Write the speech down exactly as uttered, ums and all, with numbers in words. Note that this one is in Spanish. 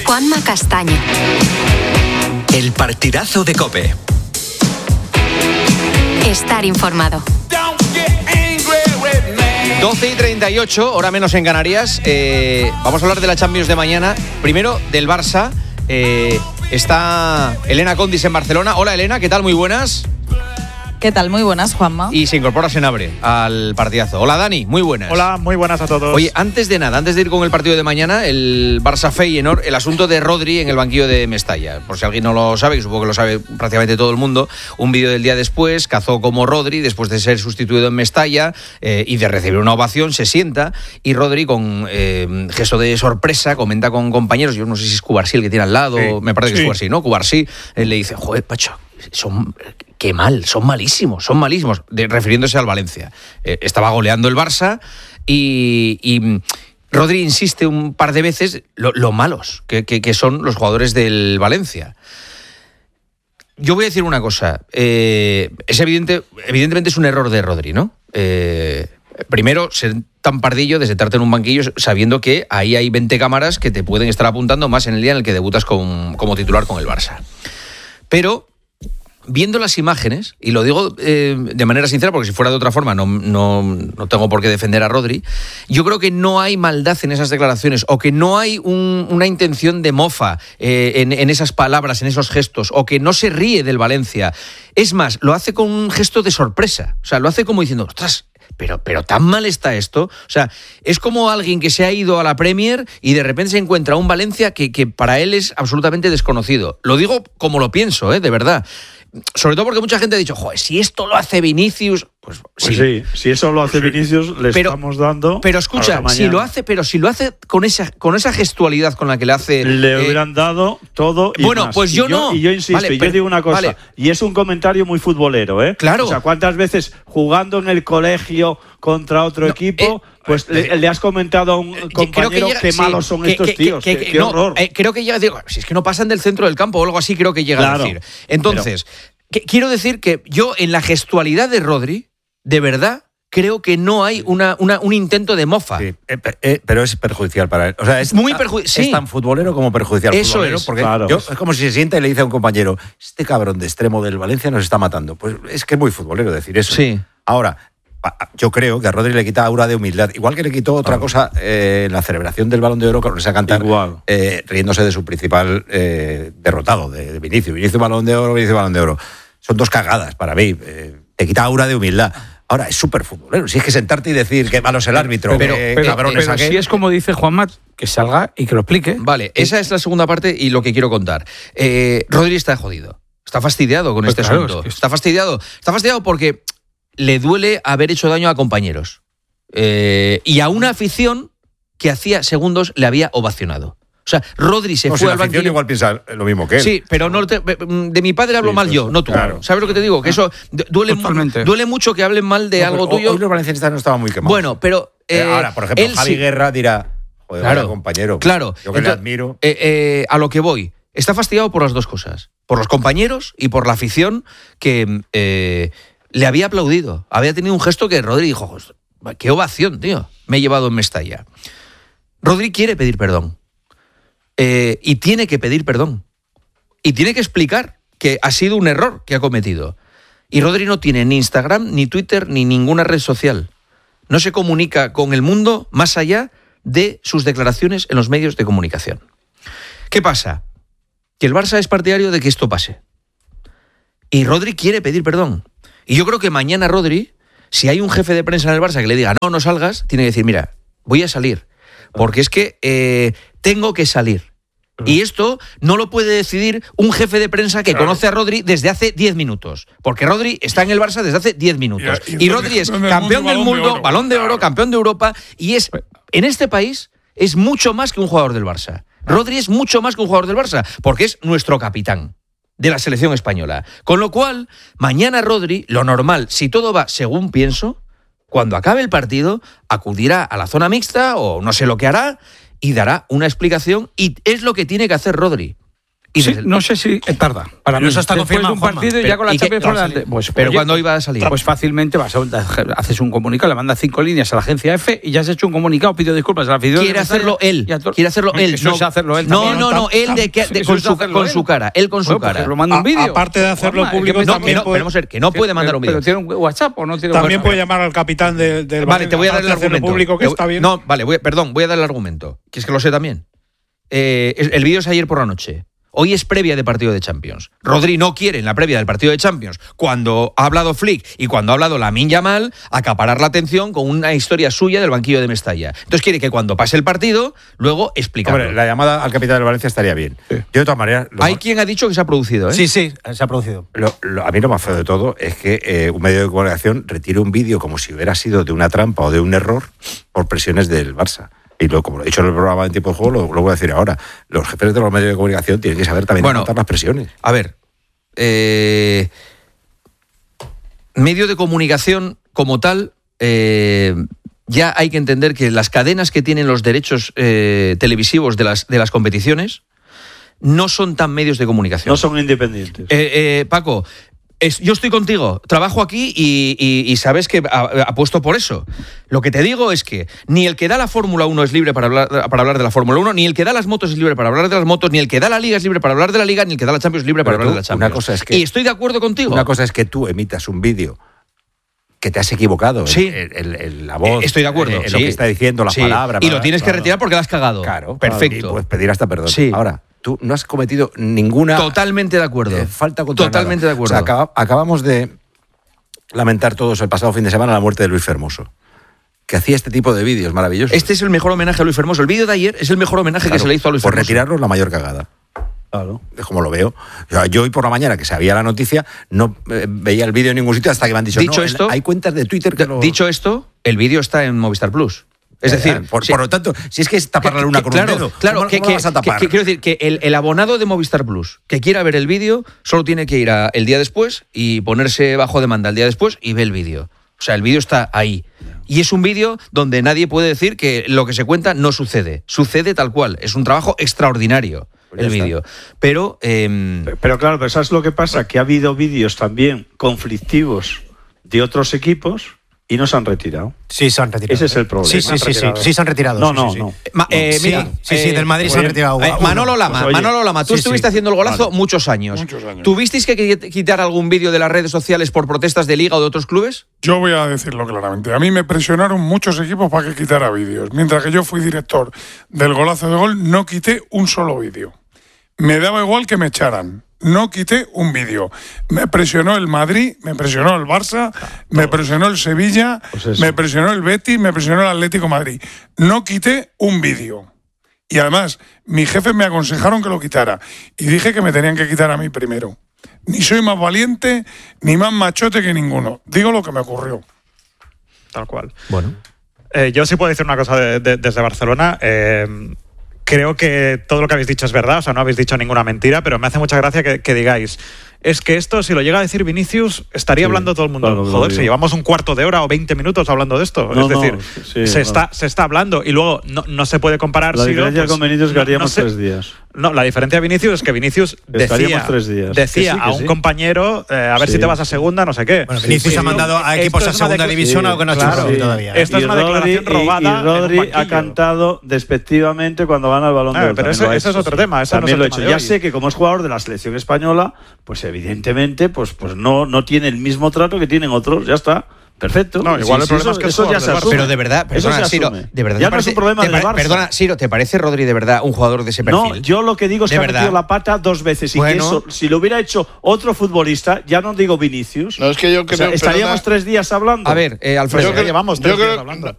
Juanma Castaño. El partidazo de COPE. Estar informado. doce y treinta y ocho, hora menos en Canarias. Eh, vamos a hablar de la Champions de mañana. Primero, del Barça. Eh, está Elena Condis en Barcelona. Hola, Elena, ¿qué tal? Muy buenas. ¿Qué tal? Muy buenas, Juanma. Y se incorpora Senabre al partidazo. Hola, Dani, muy buenas. Hola, muy buenas a todos. Oye, antes de nada, antes de ir con el partido de mañana, el Barça-Feyenoord, el asunto de Rodri en el banquillo de Mestalla. Por si alguien no lo sabe, que supongo que lo sabe prácticamente todo el mundo, un vídeo del día después, cazó como Rodri, después de ser sustituido en Mestalla eh, y de recibir una ovación, se sienta y Rodri, con eh, gesto de sorpresa, comenta con compañeros, yo no sé si es Cubarsí el que tiene al lado, sí, me parece que sí. es Cubarsí, ¿no? Cubarsí eh, le dice, joder, Pacho, son... qué mal, son malísimos, son malísimos, de, refiriéndose al Valencia. Eh, estaba goleando el Barça y, y Rodri insiste un par de veces lo, lo malos que, que, que son los jugadores del Valencia. Yo voy a decir una cosa, eh, es evidente, evidentemente es un error de Rodri, ¿no? Eh, primero, ser tan pardillo de sentarte en un banquillo sabiendo que ahí hay veinte cámaras que te pueden estar apuntando más en el día en el que debutas con, como titular con el Barça. Pero viendo las imágenes, y lo digo eh, de manera sincera porque si fuera de otra forma no, no, no tengo por qué defender a Rodri, yo creo que no hay maldad en esas declaraciones o que no hay un, una intención de mofa eh, en, en esas palabras, en esos gestos, o que no se ríe del Valencia. Es más, lo hace con un gesto de sorpresa, o sea, lo hace como diciendo, ostras, Pero, pero tan mal está esto. O sea, es como alguien que se ha ido a la Premier y de repente se encuentra un Valencia que, que para él es absolutamente desconocido. Lo digo como lo pienso, ¿eh? De verdad. Sobre todo porque mucha gente ha dicho, joder, si esto lo hace Vinicius, pues, pues sí. sí, si eso lo hace Vinicius, le pero, estamos dando. Pero escucha, si lo hace, pero si lo hace con esa, con esa gestualidad con la que le hace. Le eh, hubieran dado todo y bueno, más. pues yo, y yo no. Y yo insisto, vale, y yo pero, digo una cosa, vale. y es un comentario muy futbolero, ¿eh? Claro. O sea, ¿cuántas veces jugando en el colegio contra otro no, equipo, eh, pues eh, le, le has comentado a un compañero que llega, qué sí, malos son que, estos que, tíos? Que, qué, que, qué no, horror. Eh, creo que llega, digo, si es que no pasan del centro del campo o algo así, creo que llega claro, a decir. Entonces. Pero, Que, quiero decir que yo en la gestualidad de Rodri, de verdad, creo que no hay una, una, un intento de mofa. Sí, eh, eh, pero es perjudicial para él. O sea, es, muy perju- sí. es tan futbolero como perjudicial. Eso futbolero es. Porque claro. yo, es como si se sienta y le dice a un compañero, este cabrón de extremo del Valencia nos está matando. Pues es que es muy futbolero decir eso. Sí. Ahora, yo creo que a Rodri le quita aura de humildad. Igual que le quitó otra cosa eh, en la celebración del Balón de Oro, con esa cantar eh, riéndose de su principal eh, derrotado, de, de Vinicius. Vinicius Balón de Oro, Vinicius Balón de Oro. Son dos cagadas para mí. Eh, te quita aura de humildad. Ahora, es súper futbolero. Si es que sentarte y decir que malo es el árbitro, pero, que pero, cabrón pero, es aquel. Si es como dice Juanma, que salga y que lo explique. Vale, esa es la segunda parte y lo que quiero contar. Eh, Rodri está jodido. Está fastidiado con pues este claro, asunto. Es que... Está fastidiado. Está fastidiado porque le duele haber hecho daño a compañeros. Eh, y a una afición que hacía segundos le había ovacionado. O sea, Rodri se no, fue si al banquillo. La igual piensa lo mismo que él. Sí, pero no te, de mi padre hablo sí, mal pues, yo, no tú. Claro. ¿Sabes lo que te digo? Que eso duele, duele mucho que hablen mal de no, algo pero, tuyo. Hoy los valencianistas no estaban muy quemados. Bueno, pero eh, ahora, por ejemplo, Javi sí. Guerra dirá, joder, claro, vaya compañero. Claro. Yo que Entonces, le admiro. Eh, eh, a lo que voy. Está fastidiado por las dos cosas. Por los compañeros y por la afición que eh, le había aplaudido. Había tenido un gesto que Rodri dijo, qué ovación, tío. Me he llevado en Mestalla. Rodri quiere pedir perdón. Eh, y tiene que pedir perdón. Y tiene que explicar que ha sido un error que ha cometido. Y Rodri no tiene ni Instagram, ni Twitter, ni ninguna red social. No se comunica con el mundo más allá de sus declaraciones en los medios de comunicación. ¿Qué pasa? Que el Barça es partidario de que esto pase. Y Rodri quiere pedir perdón. Y yo creo que mañana Rodri, si hay un jefe de prensa en el Barça que le diga no, no salgas, tiene que decir, mira, voy a salir. Porque es que eh, tengo que salir. Y esto no lo puede decidir un jefe de prensa que claro. conoce a Rodri desde hace diez minutos. Porque Rodri está en el Barça desde hace diez minutos. Y, y, y Rodri es campeón del mundo, de balón de oro, claro. campeón de Europa. Y es, en este país, es mucho más que un jugador del Barça. Rodri es mucho más que un jugador del Barça, porque es nuestro capitán de la selección española. Con lo cual, mañana Rodri, lo normal, si todo va según pienso, cuando acabe el partido, acudirá a la zona mixta o no sé lo que hará y dará una explicación, y es lo que tiene que hacer Rodri. Y sí, desde... no sé si tarda. Para mí, eso está después de un partido y ya con la Champions por delante. Pues, pero oye, ¿cuándo iba a salir? Pues fácilmente vas a, haces un comunicado, le mandas cinco líneas a la agencia F y ya has hecho un comunicado, pido disculpas a la afición. Quiere hacerlo él. To... Quiere hacerlo él. Eso no, es hacerlo él. No, también, no, no, él de, de, de, con, su, con su cara. Él con su bueno, cara. Pues lo manda un vídeo. Aparte de hacerlo Juanma, público, que también no, puede, no, ser que no puede mandar un vídeo. ¿Pero tiene un WhatsApp o no tiene También WhatsApp? puede llamar al capitán del, del Vale, te voy a dar el argumento. Público, que voy, está bien. No, vale, voy, perdón, voy a dar el argumento. Que es que lo sé también. Eh, el vídeo es ayer por la noche. Hoy es previa de partido de Champions. Rodri no quiere en la previa del partido de Champions, cuando ha hablado Flick y cuando ha hablado Lamine Yamal, acaparar la atención con una historia suya del banquillo de Mestalla. Entonces quiere que cuando pase el partido, luego explicarlo. Hombre, la llamada al capitán del Valencia estaría bien. Sí. Yo de todas maneras... Hay más... quien ha dicho que se ha producido, ¿eh? Sí, sí, se ha producido. Lo, lo, a mí lo más feo de todo es que eh, un medio de comunicación retire un vídeo como si hubiera sido de una trampa o de un error por presiones del Barça. Y lo, como lo he dicho en el programa en tiempo de juego, lo, lo voy a decir ahora. Los jefes de los medios de comunicación tienen que saber también bueno, aguantar las presiones. A ver, eh, medio de comunicación como tal, eh, ya hay que entender que las cadenas que tienen los derechos eh, televisivos de las, de las competiciones no son tan medios de comunicación. No son independientes. Eh, eh, Paco... Es, yo estoy contigo, trabajo aquí y, y, y sabes que apuesto por eso. Lo que te digo es que ni el que da la Fórmula uno es libre para hablar, para hablar de la Fórmula uno, ni el que da las motos es libre para hablar de las motos, ni el que da la Liga es libre para hablar de la Liga, ni el que da la Champions es libre para Pero hablar tú, de la Champions. Una cosa es que, y estoy de acuerdo contigo. Una cosa es que tú emitas un vídeo que te has equivocado sí. en, en, en la voz, estoy de acuerdo, en, en sí. lo que está diciendo, las sí. palabras. Y lo tienes claro. que retirar porque la has cagado. Claro. Perfecto. Y puedes pedir hasta perdón. Sí. Ahora, tú no has cometido ninguna... Totalmente de acuerdo. Eh, falta contra Totalmente nada. de acuerdo. O sea, acaba, acabamos de lamentar todos el pasado fin de semana la muerte de Luis Fermoso, que hacía este tipo de vídeos maravillosos. Este es el mejor homenaje a Luis Fermoso. El vídeo de ayer es el mejor homenaje claro, que se le hizo a Luis por Fermoso. Por retirarlo, la mayor cagada. Claro. Es como lo veo. O sea, yo hoy por la mañana, que sabía la noticia, no eh, veía el vídeo en ningún sitio hasta que me han dicho, dicho no, esto, en, hay cuentas de Twitter que lo... Dicho esto, el vídeo está en Movistar Plus. Es ya, decir, ya, por, sí, por lo tanto, si es que es tapar la luna con claro, un dedo, claro, ¿cómo, que, cómo que, vas a tapar? Que, que, quiero decir que el, el abonado de Movistar Plus que quiera ver el vídeo solo tiene que ir a, el día después y ponerse bajo demanda el día después y ve el vídeo. O sea, el vídeo está ahí. Y es un vídeo donde nadie puede decir que lo que se cuenta no sucede. Sucede tal cual. Es un trabajo extraordinario. Pues el vídeo. Pero, eh... pero claro, pero ¿sabes lo que pasa? Que ha habido vídeos también conflictivos de otros equipos y no se han retirado. Sí, se han retirado. Ese es el problema. Sí, sí, sí, sí, sí, se han retirado. No, sí, no, sí, no. Sí, Ma, eh, sí, mira, sí, sí, eh, del Madrid eh, se han retirado. Eh, Manolo Lama, pues, Manolo Lama, tú sí, estuviste sí. haciendo el golazo Vale. muchos años. Muchos años. ¿Tuvisteis que quitar algún vídeo de las redes sociales por protestas de Liga o de otros clubes? Yo voy a decirlo claramente. A mí me presionaron muchos equipos para que quitara vídeos. Mientras que yo fui director del golazo de gol, no quité un solo vídeo. Me daba igual que me echaran. No quité un vídeo. Me presionó el Madrid, me presionó el Barça, me presionó el Sevilla, pues me presionó el Betis, me presionó el Atlético de Madrid. No quité un vídeo. Y además, mis jefes me aconsejaron que lo quitara. Y dije que me tenían que quitar a mí primero. Ni soy más valiente, ni más machote que ninguno. Digo lo que me ocurrió. Tal cual. Bueno. Eh, yo sí puedo decir una cosa de, de, desde Barcelona. Eh, creo que todo lo que habéis dicho es verdad, o sea, no habéis dicho ninguna mentira, pero me hace mucha gracia que, que digáis, es que esto, si lo llega a decir Vinicius, estaría sí, hablando todo el mundo. Claro, Joder, si llevamos un cuarto de hora o veinte minutos hablando de esto. No, es decir, no, sí, se, claro. está, se está hablando y luego no, no se puede comparar. La si diferencia no, pues, con Vinicius es que haríamos no, no sé, tres días. No, la diferencia de Vinicius es que Vinicius decía, tres días. decía que sí, que a un sí. compañero, eh, a ver sí. si te vas a segunda, no sé qué. Bueno, Vinicius sí, ha mandado a equipos a segunda división, sí, algo que no ha hecho claro, sí. todavía. Esto y es una Rodri, declaración robada. Y, y Rodri ha cantado despectivamente cuando gana el Balón de Oro. Pero eso es otro tema. También lo he hecho. Ya sé que como es jugador de la selección española, pues evidentemente, pues pues no no tiene el mismo trato que tienen otros. Ya está. Perfecto. No, igual sí, el problema eso, es que eso ya se asume. Pero de verdad, perdona, eso Siro, de verdad. Ya no parece, es un problema del Barça. Perdona, Siro, ¿te parece Rodri de verdad un jugador de ese perfil? No, yo lo que digo es que ha metido la pata dos veces y bueno. que eso, si lo hubiera hecho otro futbolista, ya no digo Vinicius. No, es que yo creo, o sea, estaríamos perdona, tres días hablando. A ver, eh, Alfredo, yo creo, llevamos tres yo días creo, hablando.